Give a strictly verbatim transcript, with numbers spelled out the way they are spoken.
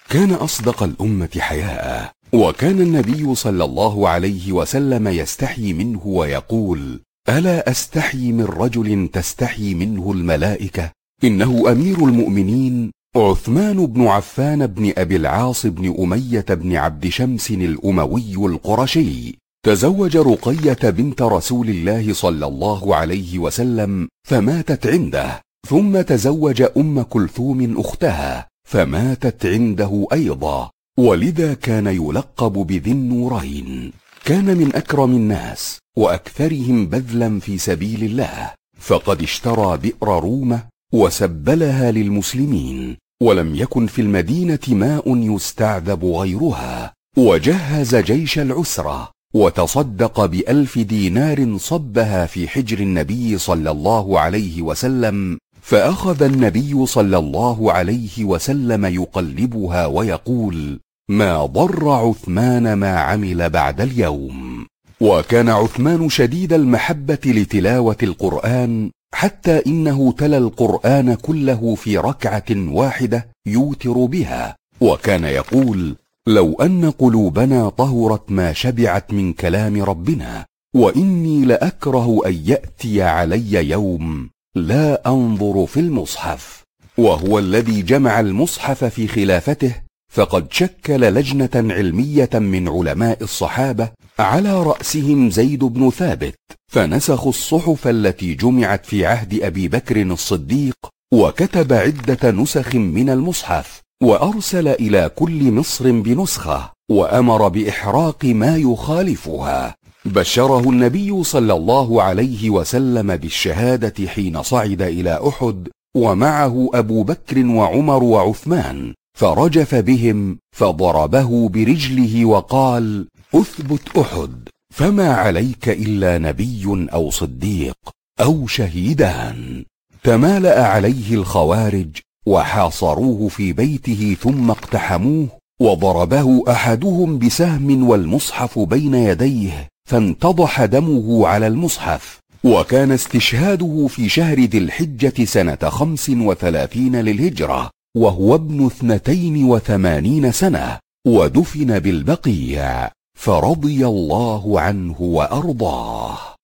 كان أصدق الأمة حياء، وكان النبي صلى الله عليه وسلم يستحي منه ويقول: ألا أستحي من رجل تستحي منه الملائكة؟ إنه أمير المؤمنين عثمان بن عفان بن أبي العاص بن أمية بن عبد شمس الأموي القرشي، تزوج رقية بنت رسول الله صلى الله عليه وسلم فماتت عنده، ثم تزوج أم كلثوم أختها فماتت عنده أيضا، ولذا كان يلقب بذي النورين. كان من أكرم الناس وأكثرهم بذلا في سبيل الله، فقد اشترى بئر رومة وسبلها للمسلمين، ولم يكن في المدينة ماء يستعذب غيرها، وجهز جيش العسرة وتصدق بألف دينار صبها في حجر النبي صلى الله عليه وسلم، فأخذ النبي صلى الله عليه وسلم يقلبها ويقول: ما ضر عثمان ما عمل بعد اليوم. وكان عثمان شديد المحبة لتلاوة القرآن، حتى إنه تلا القرآن كله في ركعة واحدة يوتر بها، وكان يقول: لو أن قلوبنا طهرت ما شبعت من كلام ربنا، وإني لأكره أن يأتي علي يوم لا أنظر في المصحف. وهو الذي جمع المصحف في خلافته، فقد شكل لجنة علمية من علماء الصحابة على رأسهم زيد بن ثابت، فنسخوا الصحف التي جمعت في عهد أبي بكر الصديق، وكتب عدة نسخ من المصحف، وأرسل إلى كل مصر بنسخة، وأمر بإحراق ما يخالفها. بشره النبي صلى الله عليه وسلم بالشهادة حين صعد إلى أحد، ومعه أبو بكر وعمر وعثمان، فرجف بهم فضربه برجله وقال: أثبت أحد، فما عليك إلا نبي أو صديق أو شهيدان. تمالأ عليه الخوارج وحاصروه في بيته ثم اقتحموه، وضربه أحدهم بسهم والمصحف بين يديه، فانتضح دمه على المصحف. وكان استشهاده في شهر ذي الحجة سنة خمس وثلاثين للهجرة، وهو ابن اثنتين وثمانين سنة، ودفن بالبقيع، فرضي الله عنه وأرضاه.